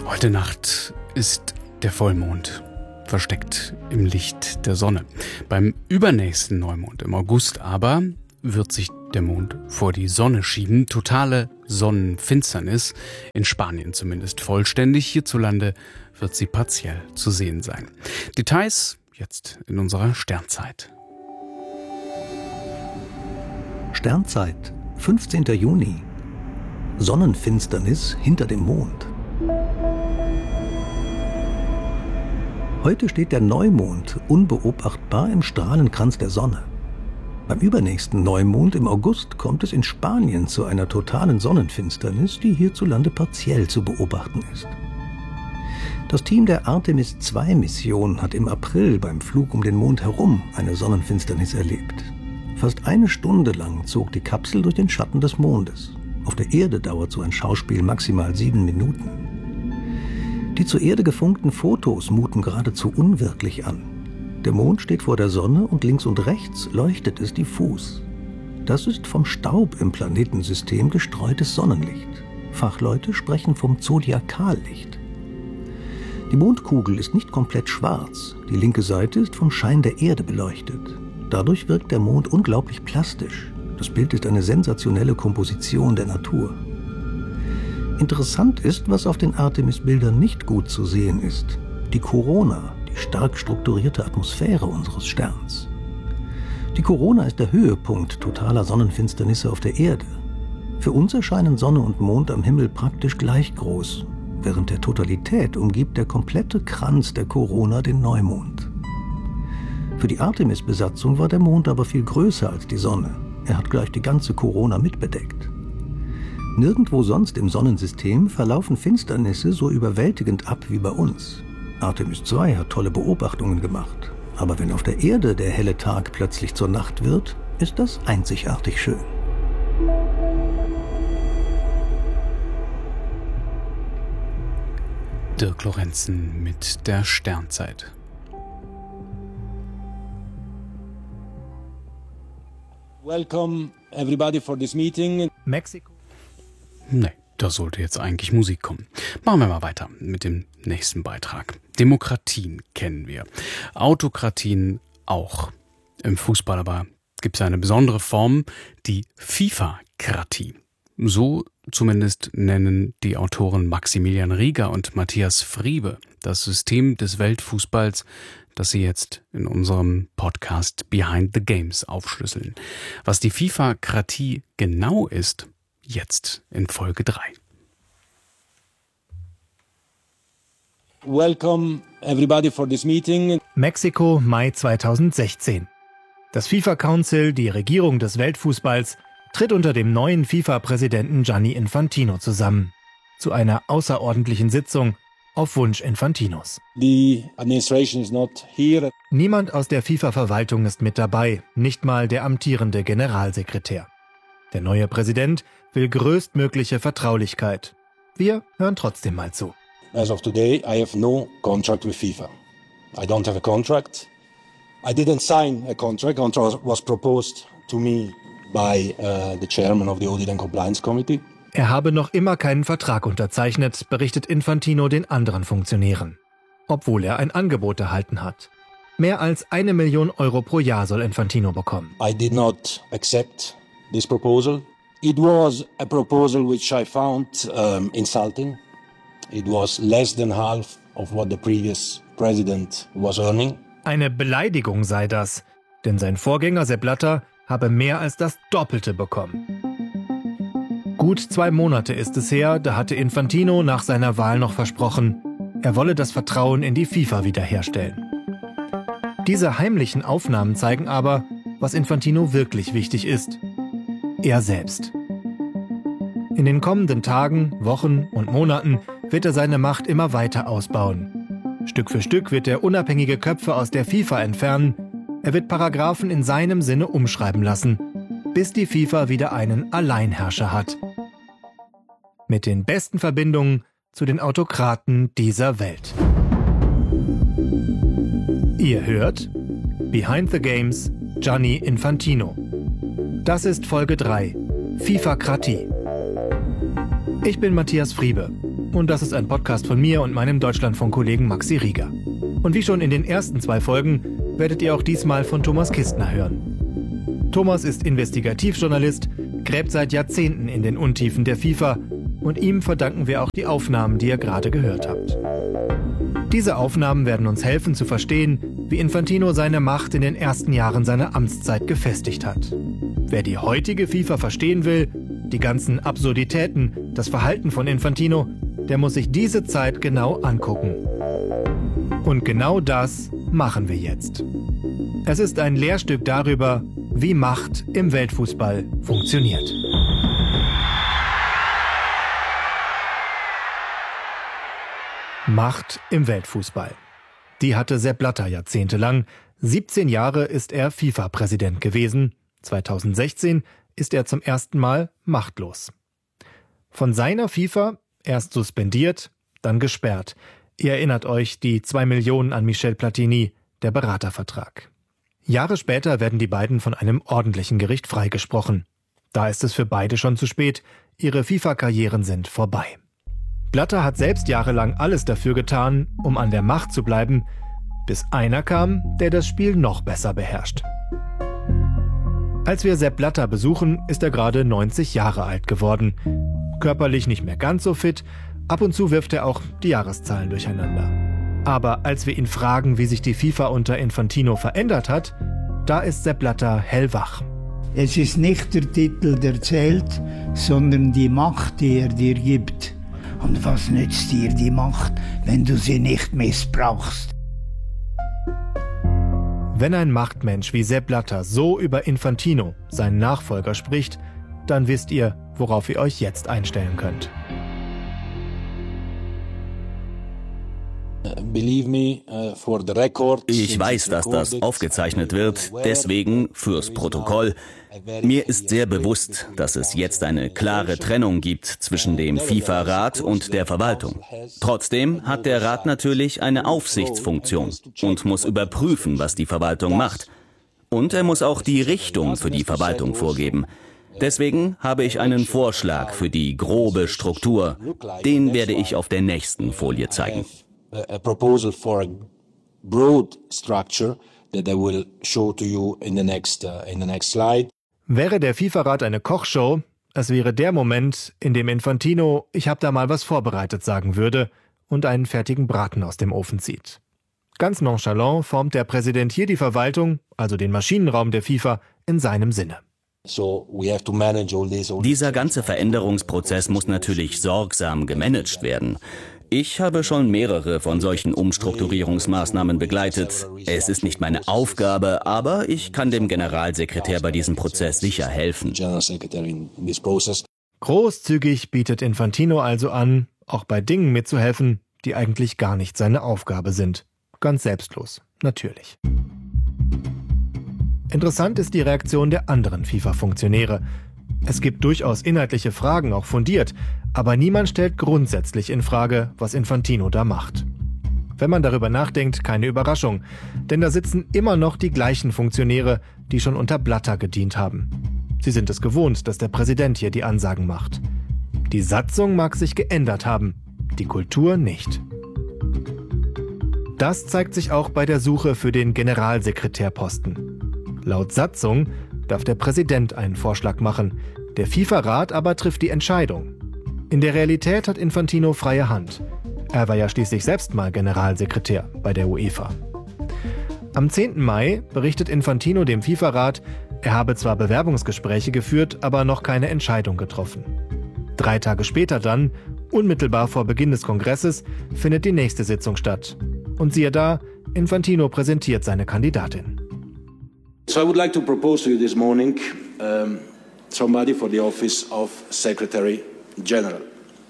Heute Nacht ist der Vollmond versteckt im Licht der Sonne. Beim übernächsten Neumond im August aber wird sich der Mond vor die Sonne schieben. Totale Sonnenfinsternis, in Spanien zumindest vollständig. Hierzulande wird sie partiell zu sehen sein. Details jetzt in unserer Sternzeit. Sternzeit, 15. Juni. Sonnenfinsternis hinter dem Mond. Heute steht der Neumond unbeobachtbar im Strahlenkranz der Sonne. Beim übernächsten Neumond im August kommt es in Spanien zu einer totalen Sonnenfinsternis, die hierzulande partiell zu beobachten ist. Das Team der Artemis-II-Mission hat im April beim Flug um den Mond herum eine Sonnenfinsternis erlebt. Fast eine Stunde lang zog die Kapsel durch den Schatten des Mondes. Auf der Erde dauert so ein Schauspiel maximal 7 Minuten. Die zur Erde gefunkten Fotos muten geradezu unwirklich an. Der Mond steht vor der Sonne und links und rechts leuchtet es diffus. Das ist vom Staub im Planetensystem gestreutes Sonnenlicht. Fachleute sprechen vom Zodiakallicht. Die Mondkugel ist nicht komplett schwarz. Die linke Seite ist vom Schein der Erde beleuchtet. Dadurch wirkt der Mond unglaublich plastisch. Das Bild ist eine sensationelle Komposition der Natur. Interessant ist, was auf den Artemis-Bildern nicht gut zu sehen ist. Die Korona, die stark strukturierte Atmosphäre unseres Sterns. Die Korona ist der Höhepunkt totaler Sonnenfinsternisse auf der Erde. Für uns erscheinen Sonne und Mond am Himmel praktisch gleich groß. Während der Totalität umgibt der komplette Kranz der Korona den Neumond. Für die Artemis-Besatzung war der Mond aber viel größer als die Sonne. Er hat gleich die ganze Korona mitbedeckt. Nirgendwo sonst im Sonnensystem verlaufen Finsternisse so überwältigend ab wie bei uns. Artemis II hat tolle Beobachtungen gemacht. Aber wenn auf der Erde der helle Tag plötzlich zur Nacht wird, ist das einzigartig schön. Dirk Lorenzen mit der Sternzeit. Welcome everybody for this meeting. Mexiko. Nee, da sollte jetzt eigentlich Musik kommen. Machen wir mal weiter mit dem nächsten Beitrag. Demokratien kennen wir. Autokratien auch. Im Fußball aber gibt es eine besondere Form, die FIFA-Kratie. So zumindest nennen die Autoren Maximilian Rieger und Matthias Friebe das System des Weltfußballs, das sie jetzt in unserem Podcast Behind the Games aufschlüsseln. Was die FIFA-Kratie genau ist, jetzt in Folge 3. Welcome everybody for this meeting. Mexiko, Mai 2016. Das FIFA Council, die Regierung des Weltfußballs, tritt unter dem neuen FIFA-Präsidenten Gianni Infantino zusammen. Zu einer außerordentlichen Sitzung auf Wunsch Infantinos. The administration is not here. Niemand aus der FIFA-Verwaltung ist mit dabei, nicht mal der amtierende Generalsekretär. Der neue Präsident will größtmögliche Vertraulichkeit. Wir hören trotzdem mal zu. As of today, I have no contract with FIFA. I don't have a contract. I didn't sign a contract. Contract was proposed to me by the chairman of the Audit and Compliance Committee. Er habe noch immer keinen Vertrag unterzeichnet, berichtet Infantino den anderen Funktionären. Obwohl er ein Angebot erhalten hat. Mehr als 1 Million Euro pro Jahr soll Infantino bekommen. I did not accept this proposal. It was a proposal which I found insulting. It was less than half of what the previous president was earning. Eine Beleidigung sei das, denn sein Vorgänger Sepp Blatter habe mehr als das Doppelte bekommen. Gut 2 Monate ist es her, da hatte Infantino nach seiner Wahl noch versprochen, er wolle das Vertrauen in die FIFA wiederherstellen. Diese heimlichen Aufnahmen zeigen aber, was Infantino wirklich wichtig ist. Er selbst. In den kommenden Tagen, Wochen und Monaten wird er seine Macht immer weiter ausbauen. Stück für Stück wird er unabhängige Köpfe aus der FIFA entfernen. Er wird Paragraphen in seinem Sinne umschreiben lassen, bis die FIFA wieder einen Alleinherrscher hat. Mit den besten Verbindungen zu den Autokraten dieser Welt. Ihr hört Behind the Games, Gianni Infantino. Das ist Folge 3, FIFA-Kratie. Ich bin Matthias Friebe. Und das ist ein Podcast von mir und meinem Deutschlandfunk-Kollegen Maxi Rieger. Und wie schon in den ersten 2 Folgen werdet ihr auch diesmal von Thomas Kistner hören. Thomas ist Investigativjournalist, gräbt seit Jahrzehnten in den Untiefen der FIFA und ihm verdanken wir auch die Aufnahmen, die ihr gerade gehört habt. Diese Aufnahmen werden uns helfen zu verstehen, wie Infantino seine Macht in den ersten Jahren seiner Amtszeit gefestigt hat. Wer die heutige FIFA verstehen will, die ganzen Absurditäten, das Verhalten von Infantino, der muss sich diese Zeit genau angucken. Und genau das machen wir jetzt. Es ist ein Lehrstück darüber, wie Macht im Weltfußball funktioniert. Macht im Weltfußball. Die hatte Sepp Blatter jahrzehntelang. 17 Jahre ist er FIFA-Präsident gewesen. 2016 ist er zum ersten Mal machtlos. Von seiner FIFA erst suspendiert, dann gesperrt. Ihr erinnert euch, die 2 Millionen an Michel Platini, der Beratervertrag. Jahre später werden die beiden von einem ordentlichen Gericht freigesprochen. Da ist es für beide schon zu spät. Ihre FIFA-Karrieren sind vorbei. Blatter hat selbst jahrelang alles dafür getan, um an der Macht zu bleiben, bis einer kam, der das Spiel noch besser beherrscht. Als wir Sepp Blatter besuchen, ist er gerade 90 Jahre alt geworden. Körperlich nicht mehr ganz so fit, ab und zu wirft er auch die Jahreszahlen durcheinander. Aber als wir ihn fragen, wie sich die FIFA unter Infantino verändert hat, da ist Sepp Blatter hellwach. Es ist nicht der Titel, der zählt, sondern die Macht, die er dir gibt. Und was nützt dir die Macht, wenn du sie nicht missbrauchst? Wenn ein Machtmensch wie Sepp Blatter so über Infantino, seinen Nachfolger, spricht, dann wisst ihr, worauf ihr euch jetzt einstellen könnt. Ich weiß, dass das aufgezeichnet wird, deswegen fürs Protokoll. Mir ist sehr bewusst, dass es jetzt eine klare Trennung gibt zwischen dem FIFA-Rat und der Verwaltung. Trotzdem hat der Rat natürlich eine Aufsichtsfunktion und muss überprüfen, was die Verwaltung macht. Und er muss auch die Richtung für die Verwaltung vorgeben. Deswegen habe ich einen Vorschlag für die grobe Struktur. Den werde ich auf der nächsten Folie zeigen. A proposal for a broad structure that I will show to you in the next slide. Wäre der FIFA-Rat eine Kochshow, es wäre der Moment, in dem Infantino „Ich hab da mal was vorbereitet" sagen würde und einen fertigen Braten aus dem Ofen zieht. Ganz nonchalant formt der Präsident hier die Verwaltung, also den Maschinenraum der FIFA, in seinem Sinne. Dieser ganze Veränderungsprozess muss natürlich sorgsam gemanagt werden. Ich habe schon mehrere von solchen Umstrukturierungsmaßnahmen begleitet. Es ist nicht meine Aufgabe, aber ich kann dem Generalsekretär bei diesem Prozess sicher helfen. Großzügig bietet Infantino also an, auch bei Dingen mitzuhelfen, die eigentlich gar nicht seine Aufgabe sind. Ganz selbstlos, natürlich. Interessant ist die Reaktion der anderen FIFA-Funktionäre. Es gibt durchaus inhaltliche Fragen, auch fundiert, aber niemand stellt grundsätzlich in Frage, was Infantino da macht. Wenn man darüber nachdenkt, keine Überraschung, denn da sitzen immer noch die gleichen Funktionäre, die schon unter Blatter gedient haben. Sie sind es gewohnt, dass der Präsident hier die Ansagen macht. Die Satzung mag sich geändert haben, die Kultur nicht. Das zeigt sich auch bei der Suche für den Generalsekretärposten. Laut Satzung darf der Präsident einen Vorschlag machen, der FIFA-Rat aber trifft die Entscheidung. In der Realität hat Infantino freie Hand. Er war ja schließlich selbst mal Generalsekretär bei der UEFA. Am 10. Mai berichtet Infantino dem FIFA-Rat, er habe zwar Bewerbungsgespräche geführt, aber noch keine Entscheidung getroffen. 3 Tage später dann, unmittelbar vor Beginn des Kongresses, findet die nächste Sitzung statt. Und siehe da, Infantino präsentiert seine Kandidatin. So I would like to propose to you this morning somebody for the office of Secretary General.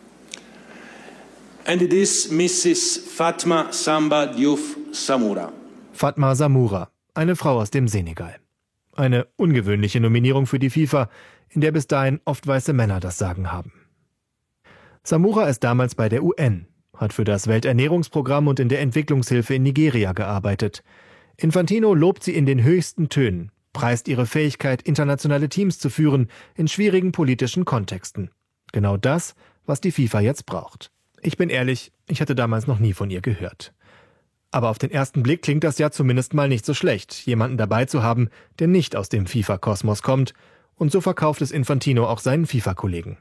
And it is Mrs. Fatma Samba Diouf Samoura. Fatma Samoura, eine Frau aus dem Senegal. Eine ungewöhnliche Nominierung für die FIFA, in der bis dahin oft weiße Männer das Sagen haben. Samoura ist damals bei der UN, hat für das Welternährungsprogramm und in der Entwicklungshilfe in Nigeria gearbeitet. Infantino lobt sie in den höchsten Tönen, preist ihre Fähigkeit, internationale Teams zu führen in schwierigen politischen Kontexten. Genau das, was die FIFA jetzt braucht. Ich bin ehrlich, ich hatte damals noch nie von ihr gehört. Aber auf den ersten Blick klingt das ja zumindest mal nicht so schlecht, jemanden dabei zu haben, der nicht aus dem FIFA-Kosmos kommt. Und so verkauft es Infantino auch seinen FIFA-Kollegen.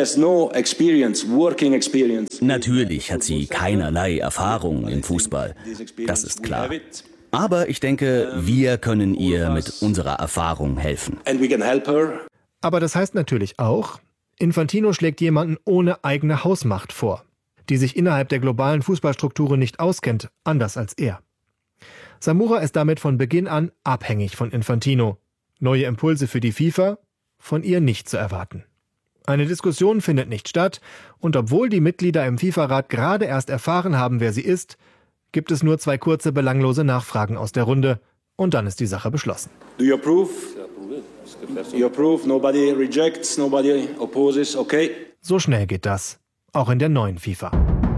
Natürlich hat sie keinerlei Erfahrung im Fußball. Das ist klar. Aber ich denke, wir können ihr mit unserer Erfahrung helfen. Aber das heißt natürlich auch, Infantino schlägt jemanden ohne eigene Hausmacht vor, die sich innerhalb der globalen Fußballstrukturen nicht auskennt, anders als er. Samura ist damit von Beginn an abhängig von Infantino. Neue Impulse für die FIFA? Von ihr nicht zu erwarten. Eine Diskussion findet nicht statt und obwohl die Mitglieder im FIFA-Rat gerade erst erfahren haben, wer sie ist, gibt es nur 2 kurze belanglose Nachfragen aus der Runde und dann ist die Sache beschlossen. Do you approve? You approve? Nobody rejects, nobody opposes, okay? So schnell geht das, auch in der neuen FIFA.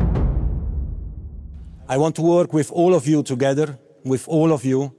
I want to work with all of you together, with all of you,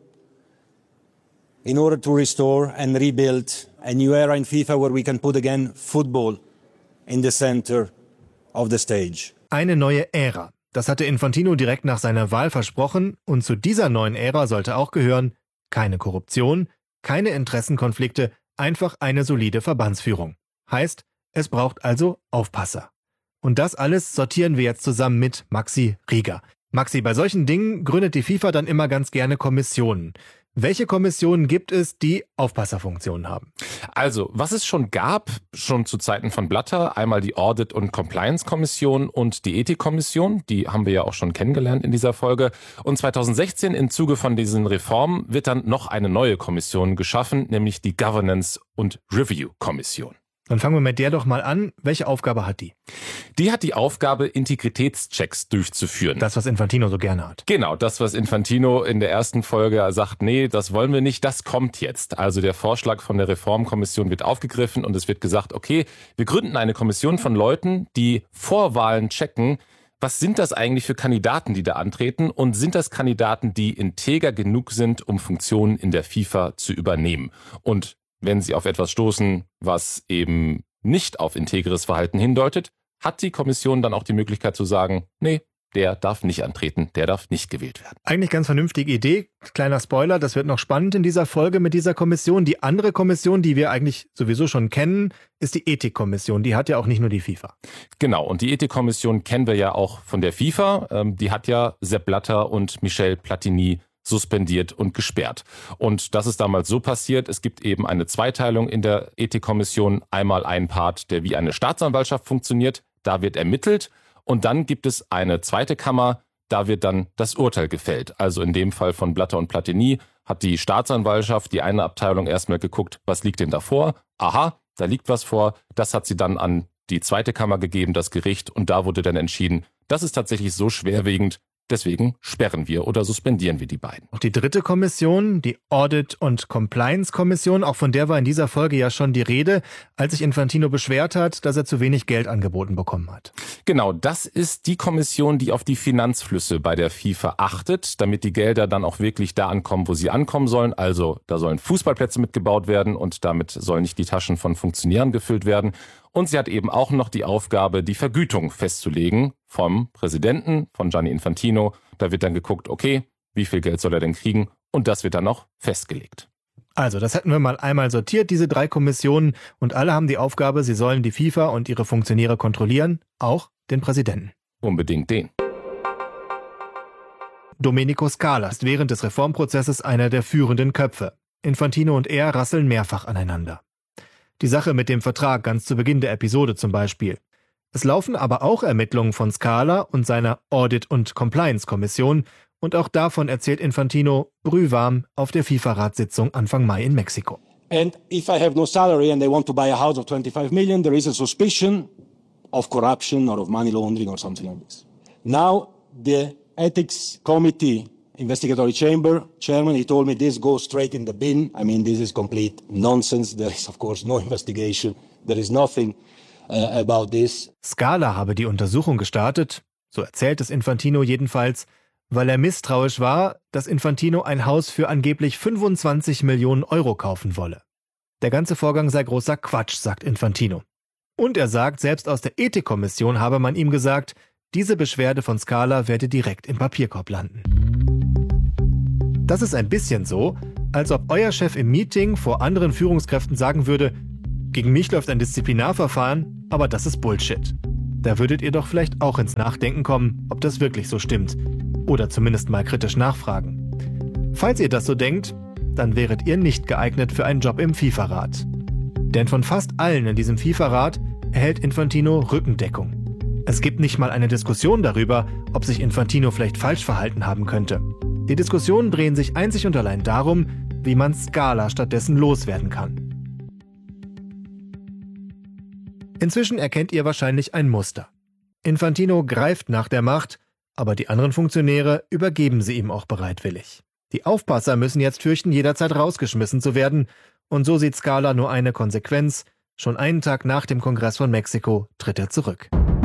in order to restore and rebuild a new era in FIFA where we can put again football in the center of the stage. Eine neue Ära. Das hatte Infantino direkt nach seiner Wahl versprochen und zu dieser neuen Ära sollte auch gehören, keine Korruption, keine Interessenkonflikte, einfach eine solide Verbandsführung. Heißt, es braucht also Aufpasser. Und das alles sortieren wir jetzt zusammen mit Maxi Rieger. Maxi, bei solchen Dingen gründet die FIFA dann immer ganz gerne Kommissionen. Welche Kommissionen gibt es, die Aufpasserfunktionen haben? Also, was es schon gab, schon zu Zeiten von Blatter, einmal die Audit- und Compliance-Kommission und die Ethik-Kommission, die haben wir ja auch schon kennengelernt in dieser Folge. Und 2016 im Zuge von diesen Reformen wird dann noch eine neue Kommission geschaffen, nämlich die Governance- und Review-Kommission. Dann fangen wir mit der doch mal an. Welche Aufgabe hat die? Die hat die Aufgabe, Integritätschecks durchzuführen. Das, was Infantino so gerne hat. Genau, das, was Infantino in der ersten Folge sagt, nee, das wollen wir nicht, das kommt jetzt. Also der Vorschlag von der Reformkommission wird aufgegriffen und es wird gesagt, okay, wir gründen eine Kommission von Leuten, die vor Wahlen checken, was sind das eigentlich für Kandidaten, die da antreten und sind das Kandidaten, die integer genug sind, um Funktionen in der FIFA zu übernehmen. Und wenn sie auf etwas stoßen, was eben nicht auf integres Verhalten hindeutet, hat die Kommission dann auch die Möglichkeit zu sagen, nee, der darf nicht antreten, der darf nicht gewählt werden. Eigentlich ganz vernünftige Idee. Kleiner Spoiler, das wird noch spannend in dieser Folge mit dieser Kommission. Die andere Kommission, die wir eigentlich sowieso schon kennen, ist die Ethikkommission. Die hat ja auch nicht nur die FIFA. Genau, und die Ethikkommission kennen wir ja auch von der FIFA. Die hat ja Sepp Blatter und Michel Platini suspendiert und gesperrt. Und das ist damals so passiert, es gibt eben eine Zweiteilung in der Ethikkommission. Einmal ein Part, der wie eine Staatsanwaltschaft funktioniert, da wird ermittelt. Und dann gibt es eine zweite Kammer, da wird dann das Urteil gefällt. Also in dem Fall von Blatter und Platini hat die Staatsanwaltschaft, die eine Abteilung erstmal geguckt, was liegt denn da vor? Aha, da liegt was vor. Das hat sie dann an die zweite Kammer gegeben, das Gericht. Und da wurde dann entschieden, das ist tatsächlich so schwerwiegend, deswegen sperren wir oder suspendieren wir die beiden. Auch die dritte Kommission, die Audit- und Compliance-Kommission, auch von der war in dieser Folge ja schon die Rede, als sich Infantino beschwert hat, dass er zu wenig Geld angeboten bekommen hat. Genau, das ist die Kommission, die auf die Finanzflüsse bei der FIFA achtet, damit die Gelder dann auch wirklich da ankommen, wo sie ankommen sollen. Also da sollen Fußballplätze mitgebaut werden und damit sollen nicht die Taschen von Funktionären gefüllt werden. Und sie hat eben auch noch die Aufgabe, die Vergütung festzulegen vom Präsidenten, von Gianni Infantino. Da wird dann geguckt, okay, wie viel Geld soll er denn kriegen? Und das wird dann noch festgelegt. Also, das hätten wir mal einmal sortiert, diese 3 Kommissionen. Und alle haben die Aufgabe, sie sollen die FIFA und ihre Funktionäre kontrollieren, auch den Präsidenten. Unbedingt den. Domenico Scala ist während des Reformprozesses einer der führenden Köpfe. Infantino und er rasseln mehrfach aneinander. Die Sache mit dem Vertrag ganz zu Beginn der Episode zum Beispiel. Es laufen aber auch Ermittlungen von Scala und seiner Audit- und Compliance-Kommission und auch davon erzählt Infantino brühwarm auf der FIFA-Ratssitzung Anfang Mai in Mexiko. And if I have no salary and they want to buy a house of 25 million, there is a suspicion of corruption or of money laundering or something like this. Now, the Ethics Committee Investigatory Chamber chairman, he told me this goes straight in the bin. I mean, this is complete nonsense. There is, of course, no investigation. There is nothing about this. Scala habe die Untersuchung gestartet, so erzählt es Infantino jedenfalls, weil er misstrauisch war, dass Infantino ein Haus für angeblich 25 Millionen Euro kaufen wolle. Der ganze Vorgang sei großer Quatsch, sagt Infantino. Und er sagt, selbst aus der Ethikkommission habe man ihm gesagt, diese Beschwerde von Scala werde direkt im Papierkorb landen. Das ist ein bisschen so, als ob euer Chef im Meeting vor anderen Führungskräften sagen würde, gegen mich läuft ein Disziplinarverfahren, aber das ist Bullshit. Da würdet ihr doch vielleicht auch ins Nachdenken kommen, ob das wirklich so stimmt. Oder zumindest mal kritisch nachfragen. Falls ihr das so denkt, dann wäret ihr nicht geeignet für einen Job im FIFA-Rat. Denn von fast allen in diesem FIFA-Rat erhält Infantino Rückendeckung. Es gibt nicht mal eine Diskussion darüber, ob sich Infantino vielleicht falsch verhalten haben könnte. Die Diskussionen drehen sich einzig und allein darum, wie man Scala stattdessen loswerden kann. Inzwischen erkennt ihr wahrscheinlich ein Muster. Infantino greift nach der Macht, aber die anderen Funktionäre übergeben sie ihm auch bereitwillig. Die Aufpasser müssen jetzt fürchten, jederzeit rausgeschmissen zu werden, und so sieht Scala nur eine Konsequenz: Schon einen Tag nach dem Kongress von Mexiko tritt er zurück.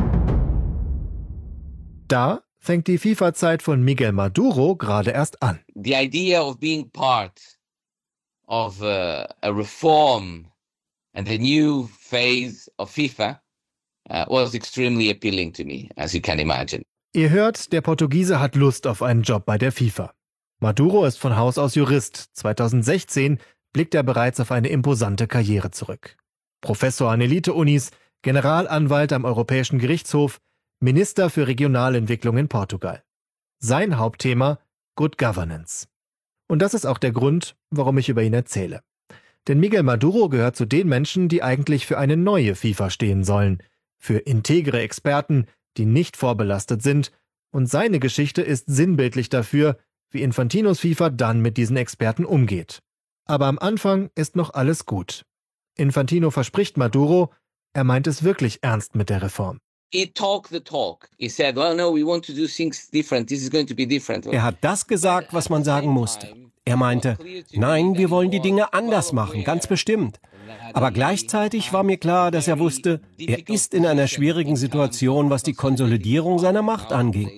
Da fängt die FIFA-Zeit von Miguel Maduro gerade erst an. The idea of being part of a reform and the new phase of FIFA was extremely appealing to me, as you can imagine. Ihr hört, der Portugiese hat Lust auf einen Job bei der FIFA. Maduro ist von Haus aus Jurist. 2016 blickt er bereits auf eine imposante Karriere zurück. Professor an Elite-Unis, Generalanwalt am Europäischen Gerichtshof, Minister für Regionalentwicklung in Portugal. Sein Hauptthema: Good Governance. Und das ist auch der Grund, warum ich über ihn erzähle. Denn Miguel Maduro gehört zu den Menschen, die eigentlich für eine neue FIFA stehen sollen. Für integre Experten, die nicht vorbelastet sind. Und seine Geschichte ist sinnbildlich dafür, wie Infantinos FIFA dann mit diesen Experten umgeht. Aber am Anfang ist noch alles gut. Infantino verspricht Maduro, er meint es wirklich ernst mit der Reform. He talked the talk. He said, well, no, we want to do things different. This is going to be different. Er hat das gesagt, was man sagen musste. Er meinte, nein, wir wollen die Dinge anders machen, ganz bestimmt. Aber gleichzeitig war mir klar, dass er wusste, er ist in einer schwierigen Situation, was die Konsolidierung seiner Macht anging.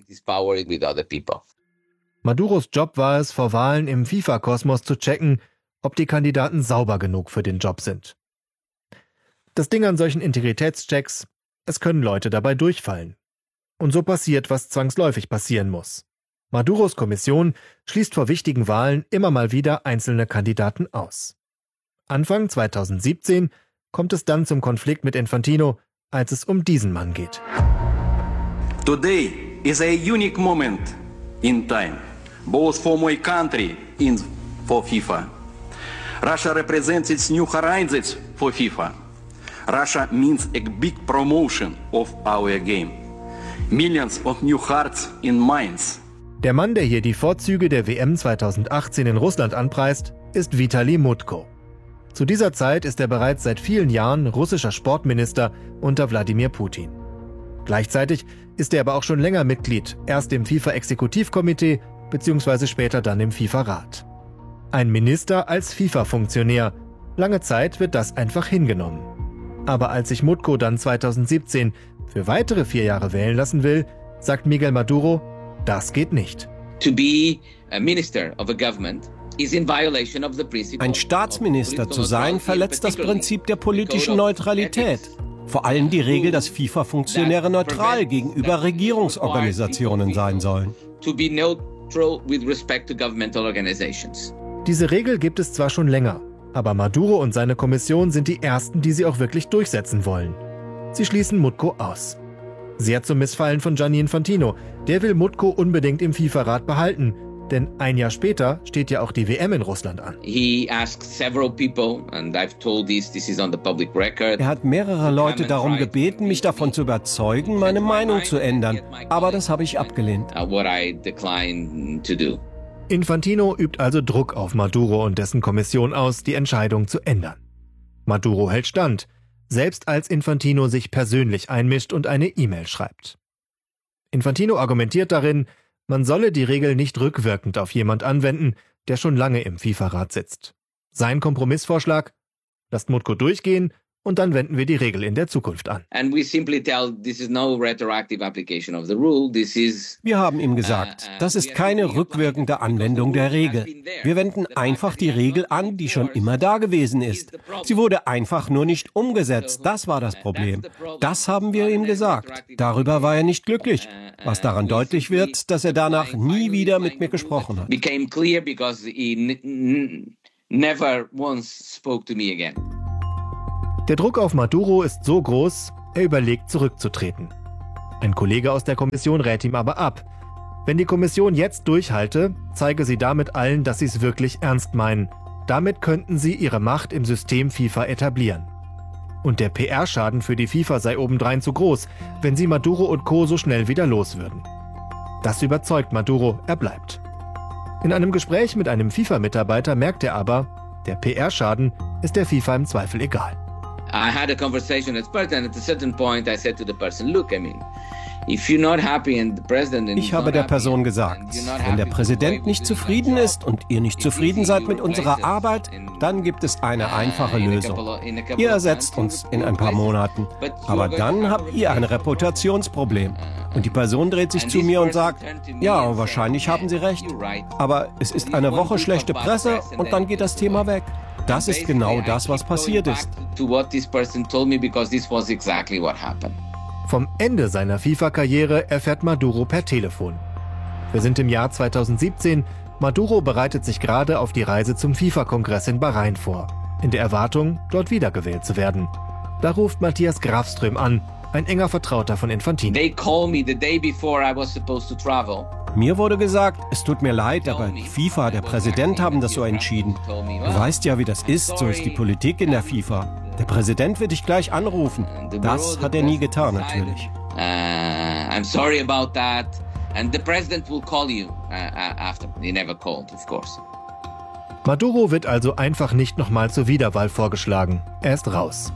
Maduros Job war es, vor Wahlen im FIFA-Kosmos zu checken, ob die Kandidaten sauber genug für den Job sind. Das Ding an solchen Integritätschecks: Es können Leute dabei durchfallen. Und so passiert, was zwangsläufig passieren muss. Maduros Kommission schließt vor wichtigen Wahlen immer mal wieder einzelne Kandidaten aus. Anfang 2017 kommt es dann zum Konflikt mit Infantino, als es um diesen Mann geht. Today is a unique moment in time, both for my country and for FIFA. Russia represents its new horizons for FIFA. Russia means a big promotion of our game. Millions of new hearts and minds. Der Mann, der hier die Vorzüge der WM 2018 in Russland anpreist, ist Vitali Mutko. Zu dieser Zeit ist er bereits seit vielen Jahren russischer Sportminister unter Wladimir Putin. Gleichzeitig ist er aber auch schon länger Mitglied, erst im FIFA-Exekutivkomitee bzw. später dann im FIFA-Rat. Ein Minister als FIFA-Funktionär. Lange Zeit wird das einfach hingenommen. Aber als sich Mutko dann 2017 für weitere 4 Jahre wählen lassen will, sagt Miguel Maduro, das geht nicht. To be a minister of a government is in violation of the principle. Ein Staatsminister zu sein, verletzt das Prinzip der politischen Neutralität. Vor allem die Regel, dass FIFA-Funktionäre neutral gegenüber Regierungsorganisationen sein sollen. To be neutral with respect to governmental organizations. Diese Regel gibt es zwar schon länger, aber Maduro und seine Kommission sind die ersten, die sie auch wirklich durchsetzen wollen. Sie schließen Mutko aus. Sehr zum Missfallen von Gianni Infantino. Der will Mutko unbedingt im FIFA-Rat behalten, denn ein Jahr später steht ja auch die WM in Russland an. Er hat mehrere Leute darum gebeten, mich davon zu überzeugen, meine Meinung zu ändern, aber das habe ich abgelehnt. Infantino übt also Druck auf Maduro und dessen Kommission aus, die Entscheidung zu ändern. Maduro hält stand, selbst als Infantino sich persönlich einmischt und eine E-Mail schreibt. Infantino argumentiert darin, man solle die Regel nicht rückwirkend auf jemand anwenden, der schon lange im FIFA-Rat sitzt. Sein Kompromissvorschlag: Lasst Mutko durchgehen und dann wenden wir die Regel in der Zukunft an. Wir haben ihm gesagt, das ist keine rückwirkende Anwendung der Regel. Wir wenden einfach die Regel an, die schon immer da gewesen ist. Sie wurde einfach nur nicht umgesetzt. Das war das Problem. Das haben wir ihm gesagt. Darüber war er nicht glücklich. Was daran deutlich wird, dass er danach nie wieder mit mir gesprochen hat. Der Druck auf Maduro ist so groß, er überlegt zurückzutreten. Ein Kollege aus der Kommission rät ihm aber ab. Wenn die Kommission jetzt durchhalte, zeige sie damit allen, dass sie es wirklich ernst meinen. Damit könnten sie ihre Macht im System FIFA etablieren. Und der PR-Schaden für die FIFA sei obendrein zu groß, wenn sie Maduro und Co. so schnell wieder los würden. Das überzeugt Maduro, er bleibt. In einem Gespräch mit einem FIFA-Mitarbeiter merkt er aber, der PR-Schaden ist der FIFA im Zweifel egal. I had a conversation as president. At a certain point, I said to the person, look, I mean, if you're not happy and the president is Ich habe der Person gesagt, wenn der Präsident nicht zufrieden ist und ihr nicht zufrieden seid mit unserer Arbeit, dann gibt es eine einfache Lösung. Ihr ersetzt uns in ein paar Monaten, aber dann habt ihr ein Reputationsproblem. Und die Person dreht sich zu mir und sagt, ja, wahrscheinlich haben Sie recht, aber es ist eine Woche schlechte Presse und dann geht das Thema weg. Das ist genau das, was passiert ist. Vom Ende seiner FIFA-Karriere erfährt Maduro per Telefon. Wir sind im Jahr 2017. Maduro bereitet sich gerade auf die Reise zum FIFA-Kongress in Bahrain vor, in der Erwartung, dort wiedergewählt zu werden. Da ruft Matthias Grafström an, ein enger Vertrauter von Infantino. Mir wurde gesagt, es tut mir leid, aber die FIFA, der Präsident haben das so entschieden. Du weißt ja, wie das ist, so ist die Politik in der FIFA. Der Präsident wird dich gleich anrufen. Das hat er nie getan, natürlich. I'm sorry about that. And the president will call you after. He never called, of course. Maduro wird also einfach nicht nochmal zur Wiederwahl vorgeschlagen. Er ist raus.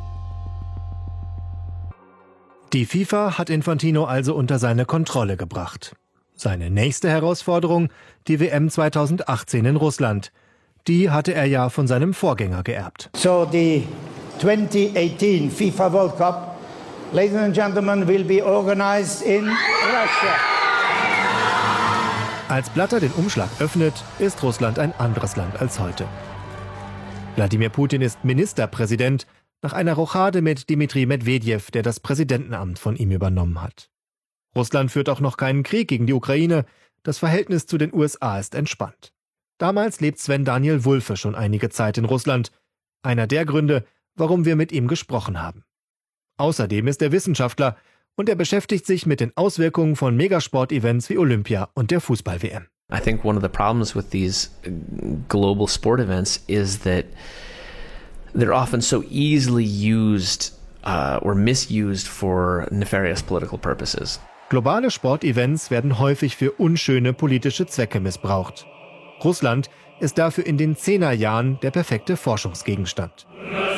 Die FIFA hat Infantino also unter seine Kontrolle gebracht. Seine nächste Herausforderung, die WM 2018 in Russland. Die hatte er ja von seinem Vorgänger geerbt. So the 2018 FIFA World Cup, ladies and gentlemen, will be organized in Russia. Als Blatter den Umschlag öffnet, ist Russland ein anderes Land als heute. Wladimir Putin ist Ministerpräsident nach einer Rochade mit Dmitri Medvedev, der das Präsidentenamt von ihm übernommen hat. Russland führt auch noch keinen Krieg gegen die Ukraine. Das Verhältnis zu den USA ist entspannt. Damals lebt Sven Daniel Wulfe schon einige Zeit in Russland. Einer der Gründe, warum wir mit ihm gesprochen haben. Außerdem ist er Wissenschaftler und er beschäftigt sich mit den Auswirkungen von Megasport-Events wie Olympia und der Fußball-WM. I think one of the problems with these global sport events is that they're often so easily used or misused for nefarious political purposes. Globale Sportevents werden häufig für unschöne politische Zwecke missbraucht. Russland ist dafür in den 10er Jahren der perfekte Forschungsgegenstand.